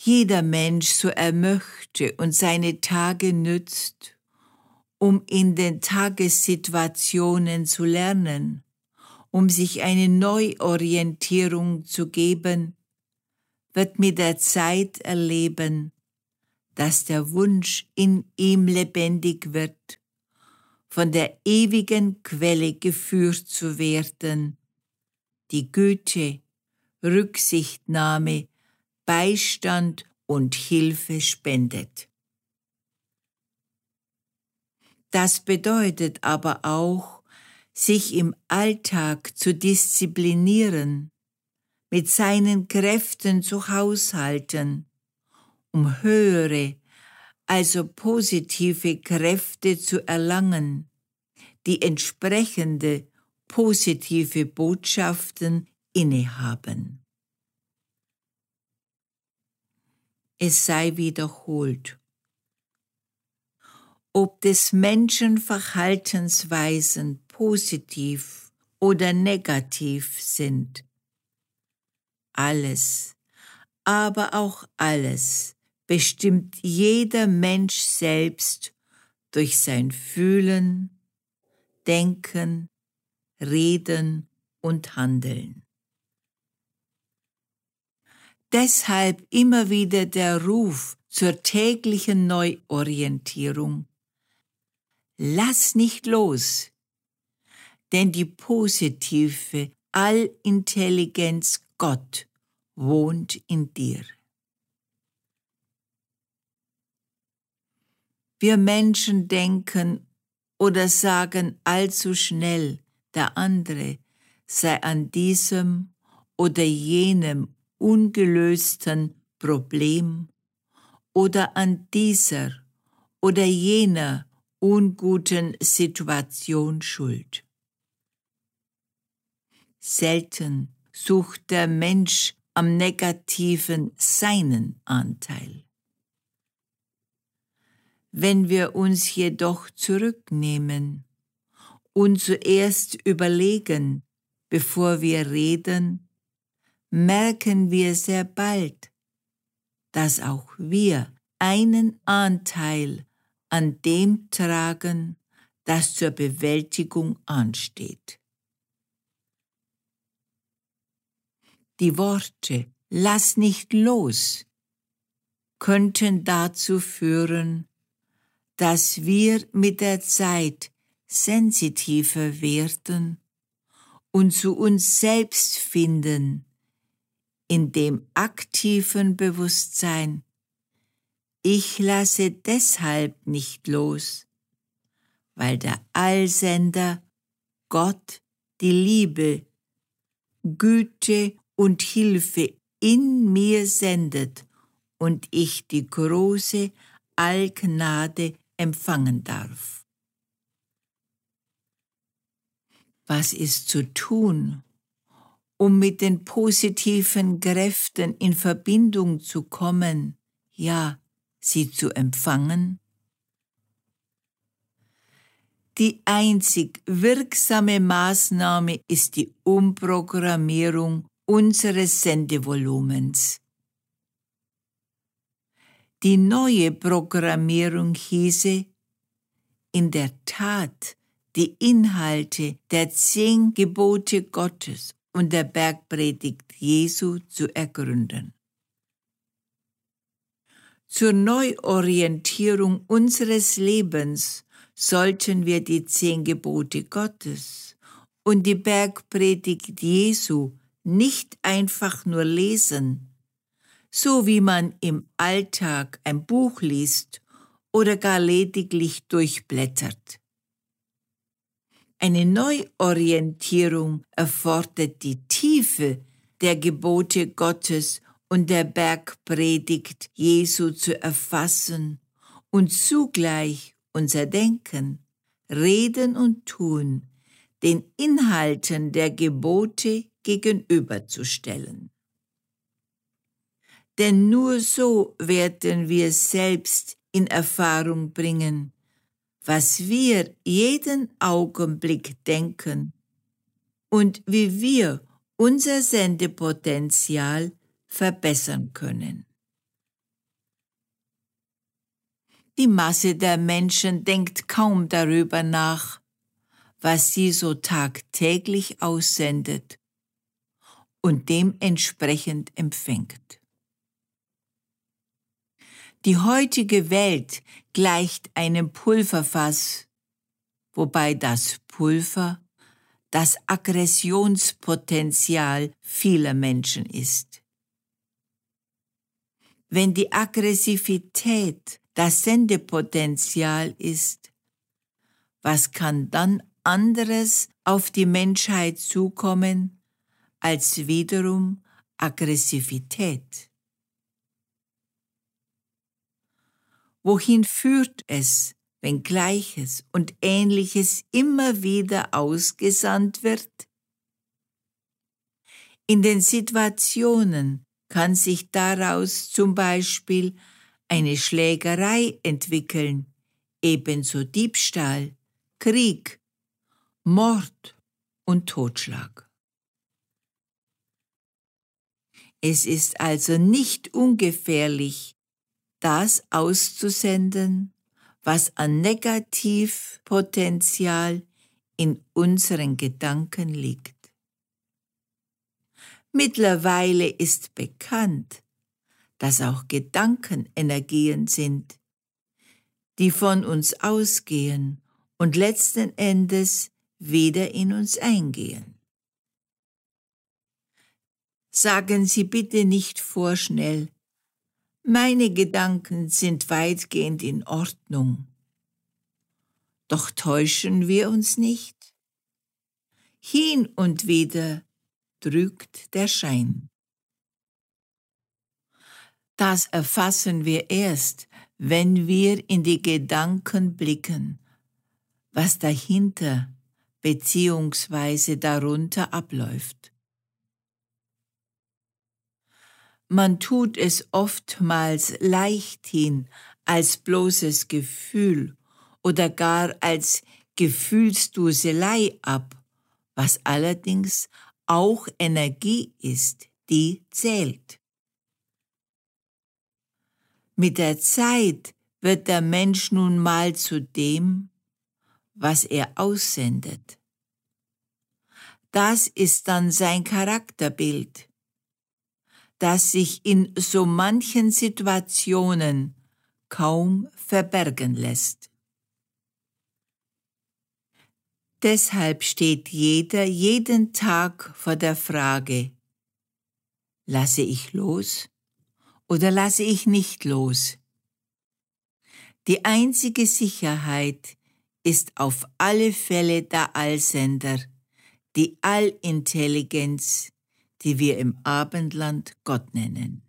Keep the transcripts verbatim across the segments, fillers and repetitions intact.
jeder Mensch, so er möchte und seine Tage nützt, um in den Tagessituationen zu lernen, um sich eine Neuorientierung zu geben, wird mit der Zeit erleben, dass der Wunsch in ihm lebendig wird, von der ewigen Quelle geführt zu werden, die Güte, Rücksichtnahme, Beistand und Hilfe spendet. Das bedeutet aber auch, sich im Alltag zu disziplinieren, mit seinen Kräften zu haushalten, um höhere, also positive Kräfte zu erlangen, die entsprechende positive Botschaften innehaben. Es sei wiederholt. Ob des Menschen Verhaltensweisen positiv oder negativ sind, alles, aber auch alles bestimmt jeder Mensch selbst durch sein Fühlen, Denken, Reden und Handeln. Deshalb immer wieder der Ruf zur täglichen Neuorientierung. Lass nicht los, denn die positive Allintelligenz Gott wohnt in dir. Wir Menschen denken oder sagen allzu schnell, der andere sei an diesem oder jenem ungelösten Problem oder an dieser oder jener unguten Situation schuld. Selten sucht der Mensch am Negativen seinen Anteil. Wenn wir uns jedoch zurücknehmen und zuerst überlegen, bevor wir reden, merken wir sehr bald, dass auch wir einen Anteil an dem tragen, das zur Bewältigung ansteht. Die Worte „Lass nicht los“ könnten dazu führen, dass wir mit der Zeit sensitiver werden und zu uns selbst finden, in dem aktiven Bewusstsein, ich lasse deshalb nicht los, weil der Allsender, Gott, die Liebe, Güte und Hilfe in mir sendet und ich die große Allgnade empfangen darf. Was ist zu tun, um mit den positiven Kräften in Verbindung zu kommen, ja, sie zu empfangen? Die einzig wirksame Maßnahme ist die Umprogrammierung unseres Sendevolumens. Die neue Programmierung hieße, in der Tat die Inhalte der zehn Gebote Gottes und der Bergpredigt Jesu zu ergründen. Zur Neuorientierung unseres Lebens sollten wir die zehn Gebote Gottes und die Bergpredigt Jesu nicht einfach nur lesen, so wie man im Alltag ein Buch liest oder gar lediglich durchblättert. Eine Neuorientierung erfordert die Tiefe der Gebote Gottes und der Bergpredigt Jesu zu erfassen und zugleich unser Denken, Reden und Tun den Inhalten der Gebote gegenüberzustellen. Denn nur so werden wir selbst in Erfahrung bringen, was wir jeden Augenblick denken und wie wir unser Sendepotenzial verbessern können. Die Masse der Menschen denkt kaum darüber nach, was sie so tagtäglich aussendet und dementsprechend empfängt. Die heutige Welt gleicht einem Pulverfass, wobei das Pulver das Aggressionspotenzial vieler Menschen ist. Wenn die Aggressivität das Sendepotenzial ist, was kann dann anderes auf die Menschheit zukommen als wiederum Aggressivität? Wohin führt es, wenn Gleiches und Ähnliches immer wieder ausgesandt wird? In den Situationen kann sich daraus zum Beispiel eine Schlägerei entwickeln, ebenso Diebstahl, Krieg, Mord und Totschlag. Es ist also nicht ungefährlich, das auszusenden, was an Negativpotenzial in unseren Gedanken liegt. Mittlerweile ist bekannt, dass auch Gedanken Energien sind, die von uns ausgehen und letzten Endes wieder in uns eingehen. Sagen Sie bitte nicht vorschnell, meine Gedanken sind weitgehend in Ordnung. Doch täuschen wir uns nicht? Hin und wieder trügt der Schein. Das erfassen wir erst, wenn wir in die Gedanken blicken, was dahinter bzw. darunter abläuft. Man tut es oftmals leichthin als bloßes Gefühl oder gar als Gefühlsduselei ab, was allerdings auch Energie ist, die zählt. Mit der Zeit wird der Mensch nun mal zu dem, was er aussendet. Das ist dann sein Charakterbild, das sich in so manchen Situationen kaum verbergen lässt. Deshalb steht jeder jeden Tag vor der Frage, lasse ich los oder lasse ich nicht los? Die einzige Sicherheit ist auf alle Fälle der Allsender, die Allintelligenz, die wir im Abendland Gott nennen.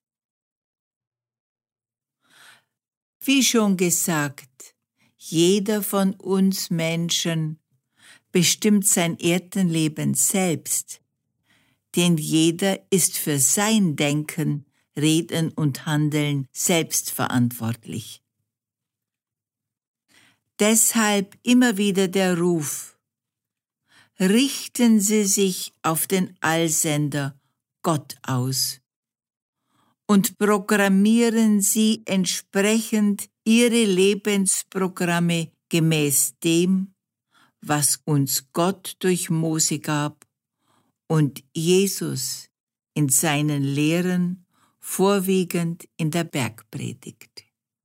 Wie schon gesagt, jeder von uns Menschen bestimmt sein Erdenleben selbst, denn jeder ist für sein Denken, Reden und Handeln selbst verantwortlich. Deshalb immer wieder der Ruf: Richten Sie sich auf den Allsender Gott aus und programmieren Sie entsprechend Ihre Lebensprogramme gemäß dem, was uns Gott durch Mose gab und Jesus in seinen Lehren, vorwiegend in der Bergpredigt.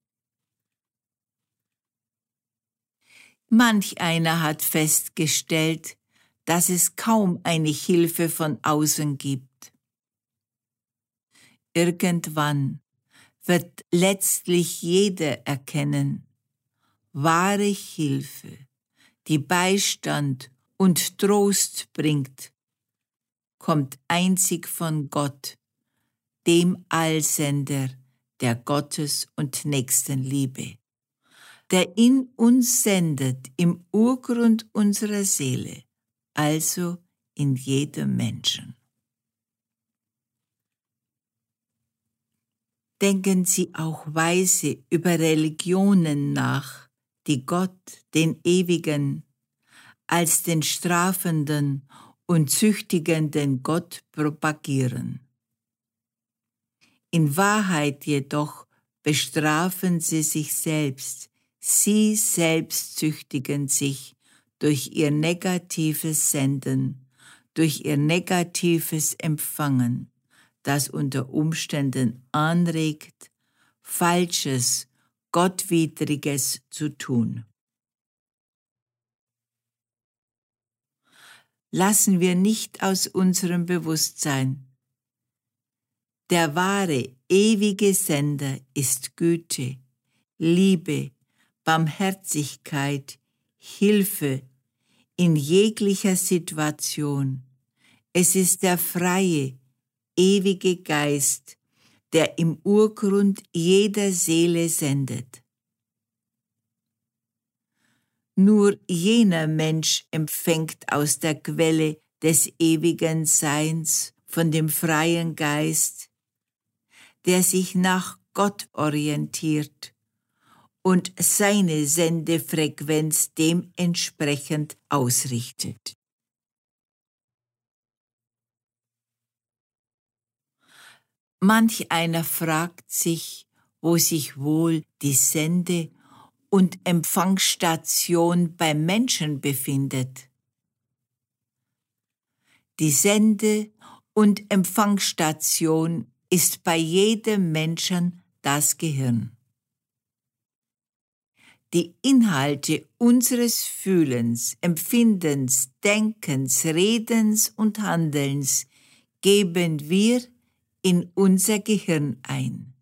Manch einer hat festgestellt, dass es kaum eine Hilfe von außen gibt. Irgendwann wird letztlich jeder erkennen, wahre Hilfe, die Beistand und Trost bringt, kommt einzig von Gott, dem Allsender der Gottes- und Nächstenliebe, der in uns sendet im Urgrund unserer Seele, also in jedem Menschen. Denken Sie auch weise über Religionen nach, die Gott, den Ewigen, als den strafenden und züchtigenden Gott propagieren. In Wahrheit jedoch bestrafen sie sich selbst. Sie selbst züchtigen sich durch ihr negatives Senden, durch ihr negatives Empfangen, das unter Umständen anregt, Falsches, Gottwidriges zu tun. Lassen wir nicht aus unserem Bewusstsein: Der wahre, ewige Sender ist Güte, Liebe, Barmherzigkeit, Hilfe in jeglicher Situation. Es ist der freie, ewige Geist, der im Urgrund jeder Seele sendet. Nur jener Mensch empfängt aus der Quelle des ewigen Seins von dem freien Geist, der sich nach Gott orientiert und seine Sendefrequenz dementsprechend ausrichtet. Manch einer fragt sich, wo sich wohl die Sende- und Empfangsstation beim Menschen befindet. Die Sende- und Empfangsstation ist bei jedem Menschen das Gehirn. Die Inhalte unseres Fühlens, Empfindens, Denkens, Redens und Handelns geben wir in unser Gehirn ein.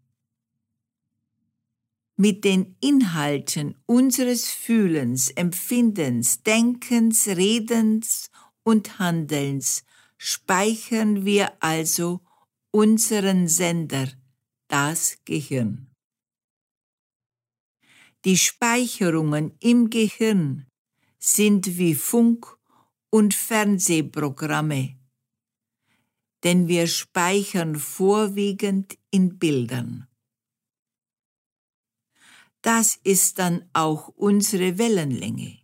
Mit den Inhalten unseres Fühlens, Empfindens, Denkens, Redens und Handelns speichern wir also unseren Sender, das Gehirn. Die Speicherungen im Gehirn sind wie Funk- und Fernsehprogramme, denn wir speichern vorwiegend in Bildern. Das ist dann auch unsere Wellenlänge.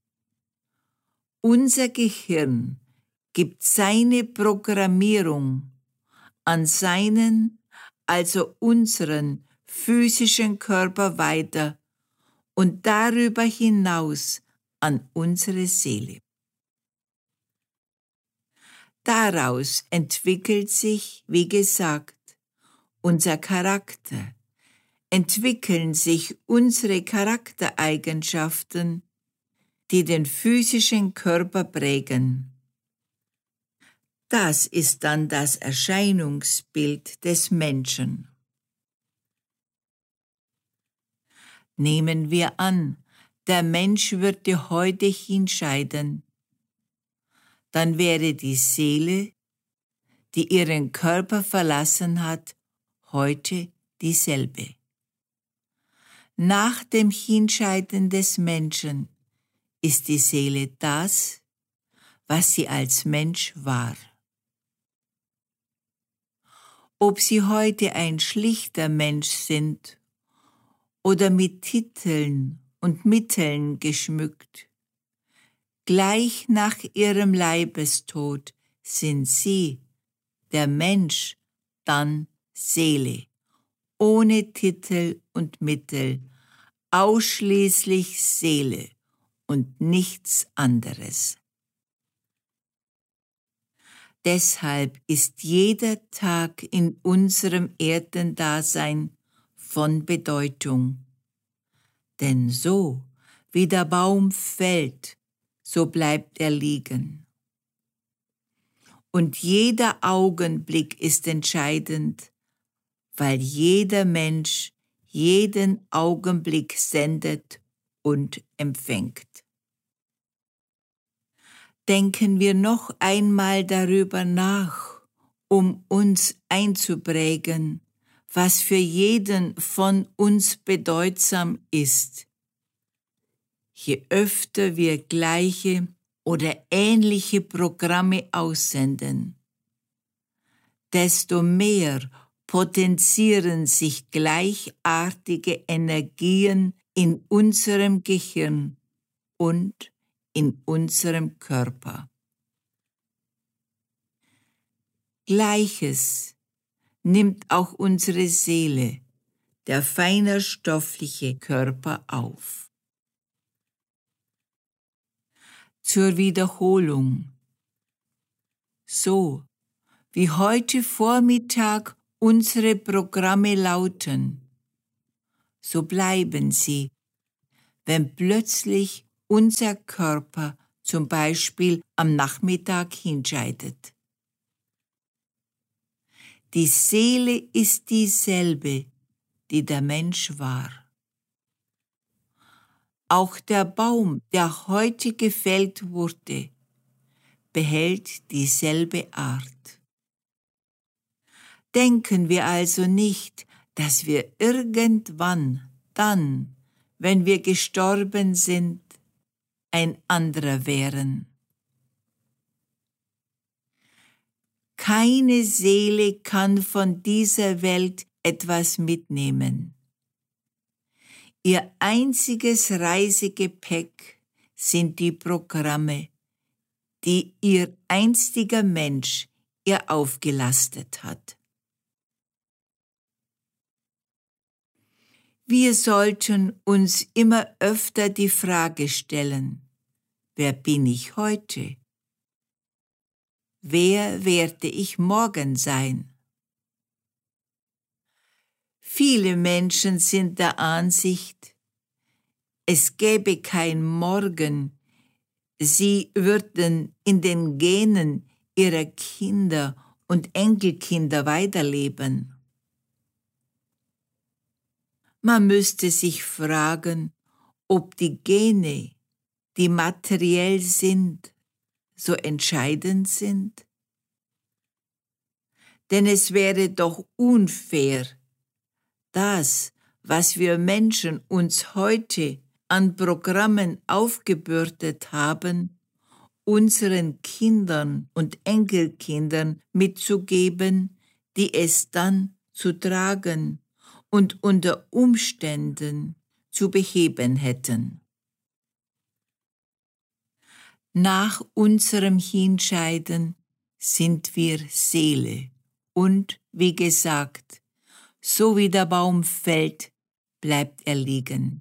Unser Gehirn gibt seine Programmierung an seinen, also unseren physischen Körper weiter und darüber hinaus an unsere Seele. Daraus entwickelt sich, wie gesagt, unser Charakter, entwickeln sich unsere Charaktereigenschaften, die den physischen Körper prägen. Das ist dann das Erscheinungsbild des Menschen. Nehmen wir an, der Mensch würde heute hinscheiden, dann wäre die Seele, die ihren Körper verlassen hat, heute dieselbe. Nach dem Hinscheiden des Menschen ist die Seele das, was sie als Mensch war. Ob sie heute ein schlichter Mensch sind oder mit Titeln und Mitteln geschmückt, gleich nach ihrem Leibestod sind sie, der Mensch, dann Seele, ohne Titel und Mittel, ausschließlich Seele und nichts anderes. Deshalb ist jeder Tag in unserem Erdendasein von Bedeutung. Denn so wie der Baum fällt, so bleibt er liegen. Und jeder Augenblick ist entscheidend, weil jeder Mensch jeden Augenblick sendet und empfängt. Denken wir noch einmal darüber nach, um uns einzuprägen, was für jeden von uns bedeutsam ist. Je öfter wir gleiche oder ähnliche Programme aussenden, desto mehr potenzieren sich gleichartige Energien in unserem Gehirn und in unserem Körper. Gleiches nimmt auch unsere Seele, der feiner stoffliche Körper auf. Zur Wiederholung. So, wie heute Vormittag unsere Programme lauten, so bleiben sie, wenn plötzlich unser Körper zum Beispiel am Nachmittag hinscheidet. Die Seele ist dieselbe, die der Mensch war. Auch der Baum, der heute gefällt wurde, behält dieselbe Art. Denken wir also nicht, dass wir irgendwann, dann, wenn wir gestorben sind, ein anderer wären. Keine Seele kann von dieser Welt etwas mitnehmen. Ihr einziges Reisegepäck sind die Programme, die ihr einstiger Mensch ihr aufgelastet hat. Wir sollten uns immer öfter die Frage stellen: Wer bin ich heute? Wer werde ich morgen sein? Viele Menschen sind der Ansicht, es gäbe kein Morgen, sie würden in den Genen ihrer Kinder und Enkelkinder weiterleben. Man müsste sich fragen, ob die Gene, die materiell sind, so entscheidend sind. Denn es wäre doch unfair, das, was wir Menschen uns heute an Programmen aufgebürdet haben, unseren Kindern und Enkelkindern mitzugeben, die es dann zu tragen und unter Umständen zu beheben hätten. Nach unserem Hinscheiden sind wir Seele und, wie gesagt, so wie der Baum fällt, bleibt er liegen.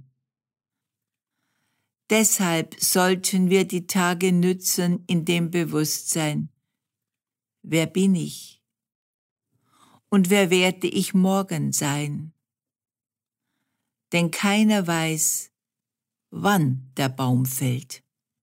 Deshalb sollten wir die Tage nützen in dem Bewusstsein: Wer bin ich? Und wer werde ich morgen sein? Denn keiner weiß, wann der Baum fällt.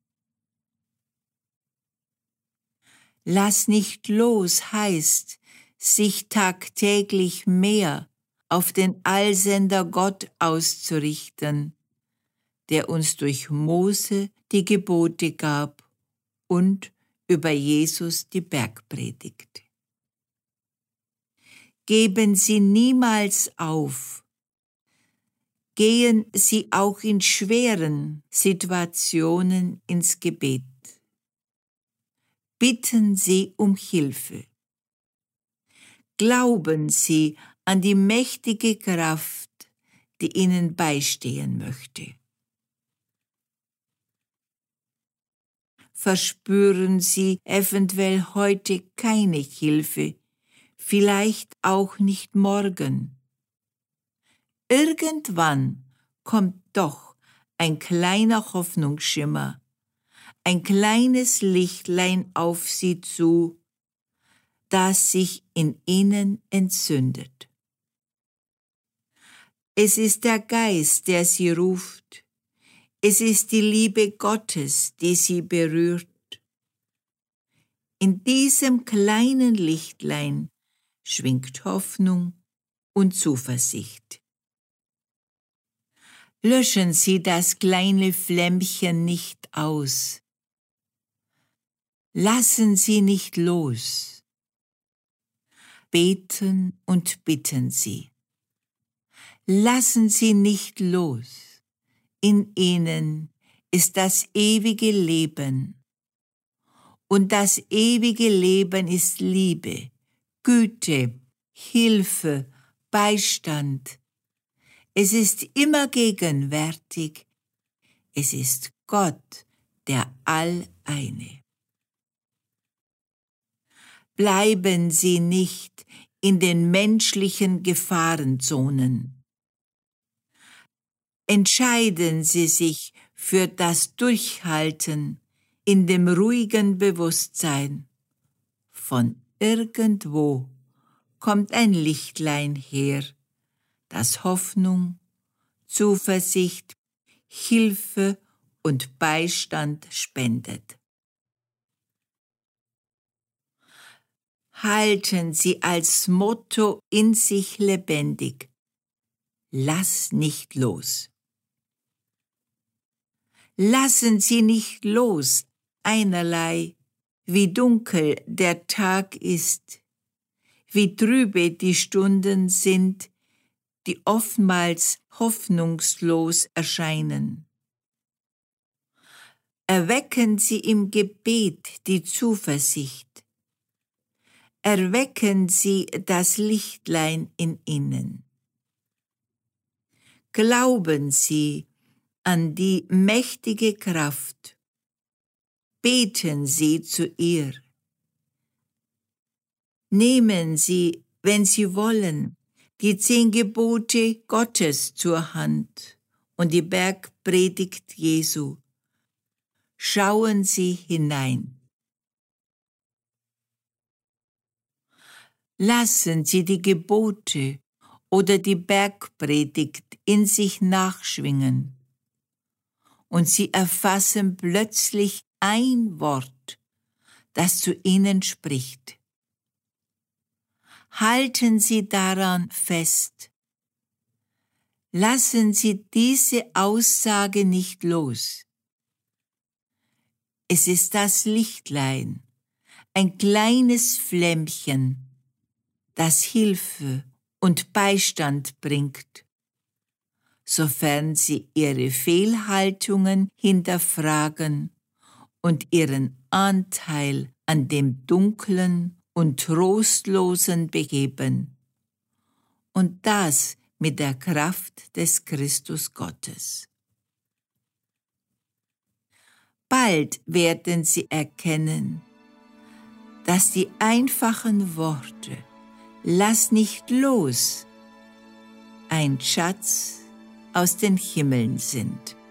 Lass nicht los heißt, sich tagtäglich mehr auf den Allsender Gott auszurichten, der uns durch Mose die Gebote gab und über Jesus die Bergpredigt. Geben Sie niemals auf. Gehen Sie auch in schweren Situationen ins Gebet. Bitten Sie um Hilfe. Glauben Sie an die mächtige Kraft, die Ihnen beistehen möchte. Verspüren Sie eventuell heute keine Hilfe, vielleicht auch nicht morgen. Irgendwann kommt doch ein kleiner Hoffnungsschimmer, ein kleines Lichtlein auf Sie zu, das sich in Ihnen entzündet. Es ist der Geist, der Sie ruft. Es ist die Liebe Gottes, die Sie berührt. In diesem kleinen Lichtlein schwingt Hoffnung und Zuversicht. Löschen Sie das kleine Flämmchen nicht aus. Lassen Sie nicht los. Beten und bitten Sie. Lassen Sie nicht los. In ihnen ist das ewige Leben. Und das ewige Leben ist Liebe, Güte, Hilfe, Beistand. Es ist immer gegenwärtig. Es ist Gott, der Alleine. Bleiben Sie nicht in den menschlichen Gefahrenzonen. Entscheiden Sie sich für das Durchhalten in dem ruhigen Bewusstsein. Von irgendwo kommt ein Lichtlein her, das Hoffnung, Zuversicht, Hilfe und Beistand spendet. Halten Sie als Motto in sich lebendig: Lass nicht los. Lassen Sie nicht los, einerlei, wie dunkel der Tag ist, wie trübe die Stunden sind, die oftmals hoffnungslos erscheinen. Erwecken Sie im Gebet die Zuversicht. Erwecken Sie das Lichtlein in ihnen. Glauben Sie an die mächtige Kraft. Beten Sie zu ihr. Nehmen Sie, wenn Sie wollen, die zehn Gebote Gottes zur Hand und die Bergpredigt Jesu. Schauen Sie hinein. Lassen Sie die Gebote oder die Bergpredigt in sich nachschwingen, und Sie erfassen plötzlich ein Wort, das zu Ihnen spricht. Halten Sie daran fest. Lassen Sie diese Aussage nicht los. Es ist das Lichtlein, ein kleines Flämmchen, das Hilfe und Beistand bringt, sofern Sie Ihre Fehlhaltungen hinterfragen und Ihren Anteil an dem Dunklen und Trostlosen beheben, und das mit der Kraft des Christus Gottes. Bald werden Sie erkennen, dass die einfachen Worte „Lass nicht los“ ein Schatz aus den Himmeln sind.